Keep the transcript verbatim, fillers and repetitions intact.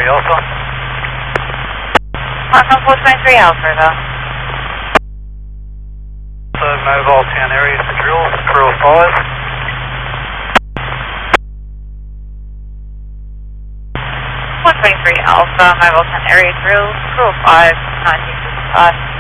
three Alpha. Quantum four twenty-three Alpha, though. So mobile ten area for drill, crew of five. one twenty-three Alpha, mobile ten area drill, crew of five, nineteen fifty-five.